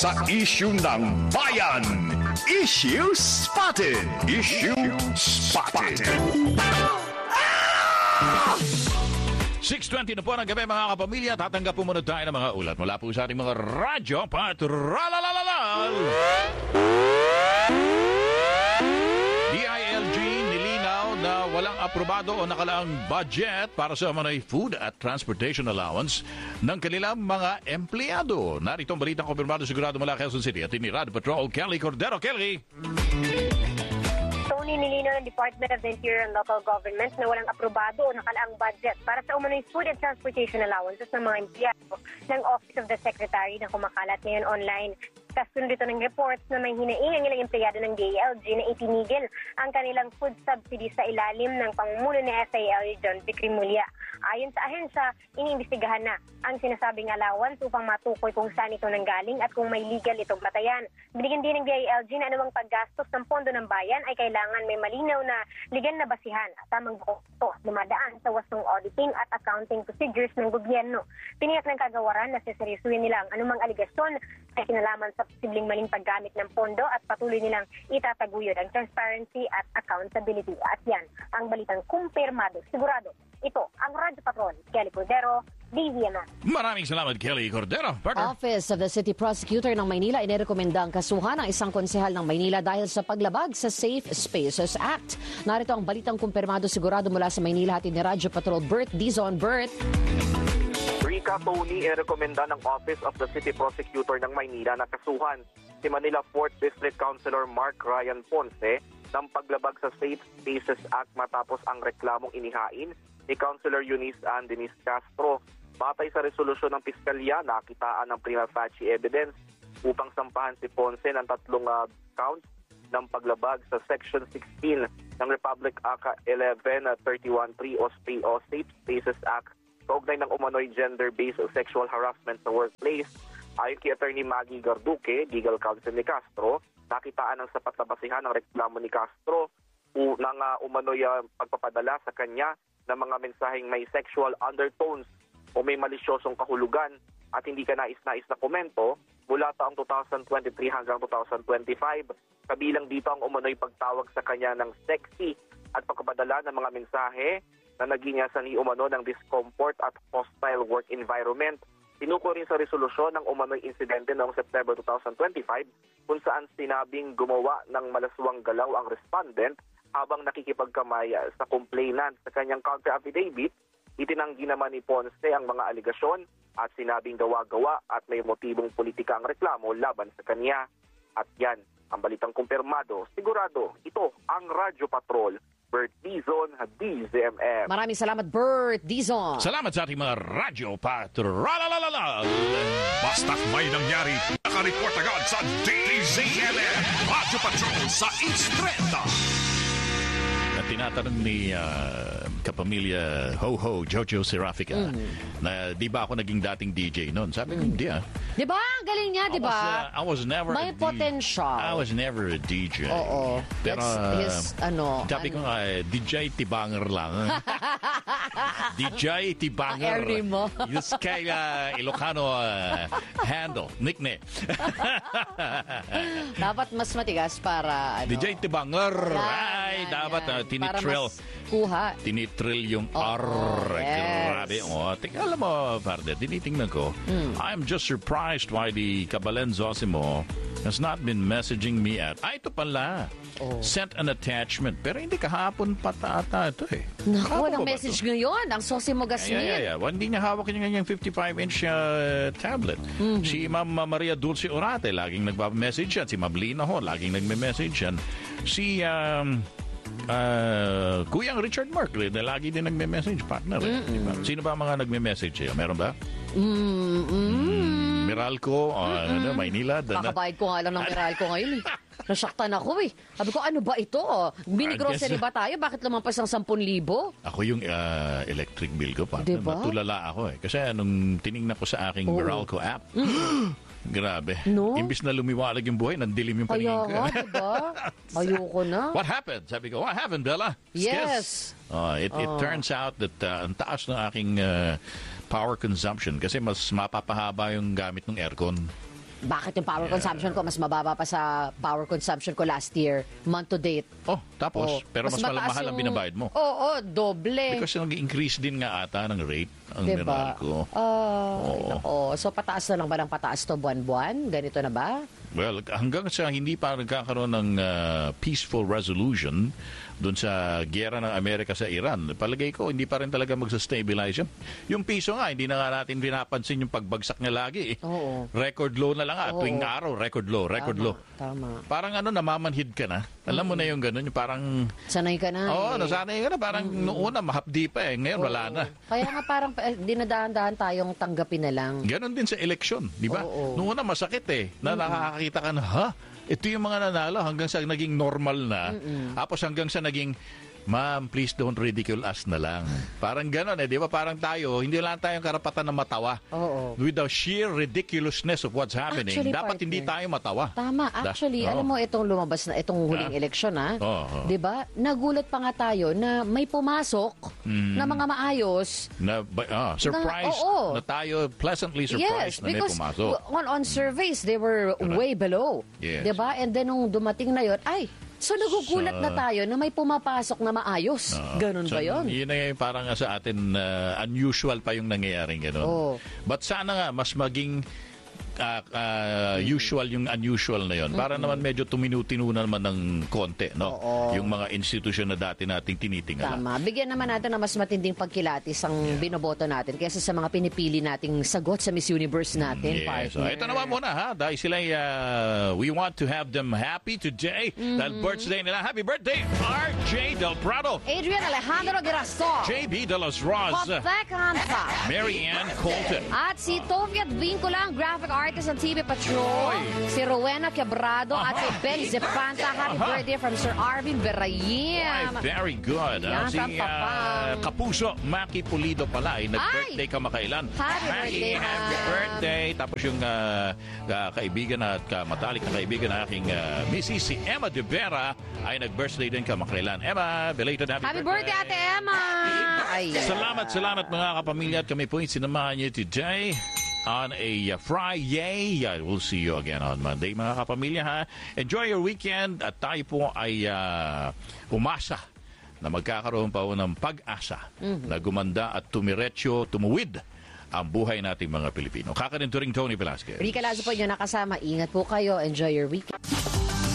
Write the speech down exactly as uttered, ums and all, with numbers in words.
Sa issue ng bayan, Issue Spotted! Issue Spotted! Ah! six twenty na po ng gabi mga kapamilya. Tatanggap po muna tayo ng mga ulat mula po sa ating mga radyo patralalalal. D I L G nilinaw na walang aprobado o nakalaang budget para sa mga food at transportation allowance ng kanilang mga empleyado. Narito ang balitang kumpirmado sigurado mula Quezon City at Radyo Patrol Kelly Cordero. Kelly! Tony, nilinaw ng Department of the Interior and Local Government na walang aprobado o nakalaang budget para sa umano'y food and transportation allowances ng mga empleyado ng Office of the Secretary na kumakalat ngayon online. Kasunod ito ng reports na may hinaing ang ilang empleyado ng D I L G na itinigil ang kanilang food subsidy sa ilalim ng pamumuno ni S A L John Vic Rimulya. Ayon sa ahensya, iniimbestigahan na ang sinasabing allowance upang matukoy kung saan ito nanggaling at kung may legal itong batayan. Binigyan din ng D I L G na anumang paggastos ng pondo ng bayan ay kailangan may malinaw na legal na basihan at tamang dokumento dumadaan sa wastong auditing at accounting procedures ng gobyerno. Tiniyak ng kagawaran na seseryosuhin nila ang anumang aligasyon ay kinalaman sa posibleng maling paggamit ng pondo at patuloy nilang itataguyod ang transparency at accountability. At yan ang balitang kumpirmado. Sigurado, ito ang Radyo Patrol. Kelly Cordero, D Z M S. Maraming salamat, Kelly Cordero. Partner. Office of the City Prosecutor ng Maynila inirekomenda ang kasuhan ng isang konsehal ng Maynila dahil sa paglabag sa Safe Spaces Act. Narito ang balitang kumpirmado sigurado mula sa Maynila at ni Radyo Patrol Bert Dizon. Bert. Rika Tony irekomenda ng Office of the City Prosecutor ng Maynila na kasuhan si Manila fourth District Councilor Mark Ryan Ponce ng paglabag sa Safe Spaces Act matapos ang reklamong inihain ni Councilor Eunice Ann Denise Castro. Batay sa resolusyon ng Piskalya, nakitaan ng prima facie evidence upang sampahan si Ponce ng tatlong uh, counts ng paglabag sa Section sixteen ng Republic Act eleven thirty-one three o Safe Spaces Act kaugnay ng umano'y gender-based sexual harassment sa workplace. Ayon kay Attorney Maggie Garduque, legal counsel ni Castro, nakitaan ng sapat na basihan ng reklamo ni Castro u ng uh, umano'y uh, pagpapadala sa kanya ng mga mensaheng may sexual undertones o may malisyosong kahulugan at hindi ka nais-nais na komento mula taong two thousand twenty-three hanggang two thousand twenty-five. Kabilang dito ang umano'y pagtawag sa kanya ng sexy at pagpapadala ng mga mensahe na naging sanhi umano ng discomfort at hostile work environment. Tinuko rin sa resolusyon ng umano'y insidente noong September two thousand twenty-five kung saan sinabing gumawa ng malaswang galaw ang respondent habang nakikipagkamay sa complainant. Sa kanyang counter-affidavit, itinanggi naman ni Ponce ang mga aligasyon at sinabing gawa-gawa at may motibong politika ang reklamo laban sa kanya. At yan, ang balitang kumpirmado. Sigurado, ito ang Radyo Patrol. Bert Dizon, D Z M M. Maraming salamat, Bert Dizon. Salamat sa ating mga radyo patralalalal. Basta't may nangyari, nakareport agad sa D Z M M. Radyo Patrol sa East Trenta. At tinatanong ni uh, kapamilya Ho-Ho Jojo Serafica mm. na di ba ako naging dating D J noon? Sabi ko, hindi ah. Di ba? Ang galing niya, di ba? I, uh, I was never may a potential. I was never a D J. Oo. Pero, That's his, uh, ano. Sabi ano. ko nga, eh, D J Tibanger lang. D J Tibanger. Airy mo. Yung kay uh, Ilocano uh, handle, nickname. Dapat mas matigas para, ano. D J Tibanger. Yan, Ay, yan, dapat yan. uh, tinitrill. Kuha. Tinitrill yung Oh, R. oh, yes. Grabe. Oh, tingnan alam mo, Farde, tinitingnan ko. Mm. I'm just surprised why the Kabalen Zosimo has not been messaging me at... Ah, ito pala. Oh. Sent an attachment. Pero hindi kahapon pa ata ito eh. Naku, Kahapon walang ba message to? ngayon. Ang Sosimo Gasmin. Yeah, yeah, yeah. Well, hindi niya hawak niya yung fifty-five inch uh, tablet. Mm-hmm. Si Ma'am Maria Dulce Orate, laging nagpa-message yan. Si Mablina ho, laging nagme-message yan. Si... Um, Uh, Kuyang Richard Mark, eh, na lagi din nagme-message, partner. Eh, diba? Sino ba mga nagme-message sa'yo? Meron ba? Mm, mm. Mm, Meralco, uh, ano, Maynila. Kakabayad ko nga lang ng Meralco ngayon eh. Nasaktan ako eh. Sabi ko, ano ba ito? Mini grocery ba tayo? Bakit lumampas ng ten thousand? Ako yung uh, electric bill ko, partner. Diba? Matulala ako eh. Kasi nung tiningnan ko sa aking oh. Meralco app, mm. Grabe. No? Imbis na lumiwalag yung buhay, nandilim yung paningin ko. Kaya nga, diba? Ayoko na. What happened? Sabi ko, what happened, Bella? Yes. Oh, it, it oh. turns out that uh, ang taas ng aking uh, power consumption kasi mas mapapahaba yung gamit ng aircon. bakit yung power consumption ko mas mababa pa sa power consumption ko last year, month to date. Oh, tapos, Oh, pero mas, mataas mahal ang yung- binabayad mo. Oo, oh, doble. Because nag-increase din nga ata ng rate ang Diba? Meralco. Ah, Oo. nako. So pataas na lang ba ng pataas to buwan-buwan? Ganito na ba? Well, hanggang sa hindi pa nagkakaroon ng ah, peaceful resolution doon sa giyera ng Amerika sa Iran, palagay ko hindi pa rin talaga magsa-stabilize yun. Yung piso nga, hindi na nga natin pinapansin yung pagbagsak niya lagi. Eh. Oo. Record low na lang nga. Oo. Tuwing araw, record low, record Tama, low. Tama. Parang ano, namamanhid ka na. Alam mo na yung ganun, yung parang, Sanay ka na. oo, oh, eh. nasanay ka na. Parang noon na, mahapdi pa eh. Ngayon, wala Oo. na. Kaya nga parang eh, dinadahan-dahan tayong tanggapin na lang. Ganon din sa eleksyon, di ba? Oo. Noong una masakit eh, na nakakakita ka na, ha? Ito yung mga nanalo hanggang sa naging normal na. Tapos hanggang sa naging, ma'am, please don't ridicule us na lang. Parang ganon eh, di ba? Parang tayo, hindi lang tayong karapatan na matawa. Oo. With the sheer ridiculousness of what's happening, Actually, dapat partner. hindi tayo matawa. Tama. Da- Actually, Oo. alam mo itong lumabas na itong huling Ah. eleksyon ha. Oo. 'Di ba? Nagulat pa nga tayo na may pumasok na mga maayos. Na, ba- ah, surprised Na- oo. na tayo, pleasantly Yes, surprised na may because pumasok. on on surveys they were way below. Yes. 'Di ba? And then nung dumating na 'yon, ay so nagugulat So, na tayo na may pumapasok na maayos. Ganun So, ba 'yon? Yun na yung parang sa atin uh, unusual pa yung nangyayaring gano'n. Oo. But sana nga mas maging uh, uh, usual yung unusual na yun. Para naman medyo tuminu-tinu na naman ng konti, no? Oo. Yung mga institusyon na dati nating tinitingala. Tama. Bigyan naman natin ng mas matinding pagkilatis ang binoboto natin kaysa sa mga pinipili nating sagot sa Miss Universe natin, Yes. So, partner. ito naman muna ha. Dahil sila uh, we want to have them happy today. Dahil birthday nila. Happy birthday, R J Del Prado, Adrian Alejandro Girasol. J B De Los Roz, Potek Hanfa. Mary Ann Colton. At si Toviat Vinculang, graphic artist ng T V Patrol. Oy. Si Rowena Quebrado at Aha. si Ben Zepanta. Happy Aha. birthday from Sir Arvin Berayem. Ay, very good. Yan, Ah, si pam, pam, ah, pam. Kapuso Maki Pulido pala ay nag-birthday Ay! kamakailan. Happy Maki, birthday, happy ma'am. birthday. Tapos yung ah, ah, kaibigan at kamatalik na kaibigan na aking ah, Missus si Emma De Vera ay nag-birthday din kamakailan. Emma, belated happy, Happy birthday, Ate Emma! Ay, Salamat, salamat mga kapamilya at kami po yung sinamahan niyo today on a uh, Friday. Uh, we'll see you again on Monday mga kapamilya ha. Enjoy your weekend at tayo po ay uh, umasa na magkakaroon pa po ng pag-asa na gumanda at tumiretso, tumuwid ang buhay nating mga Pilipino. Kakaninturing Tony Velasquez. Rica Lazo po yung nakasama. Ingat po kayo. Enjoy your weekend.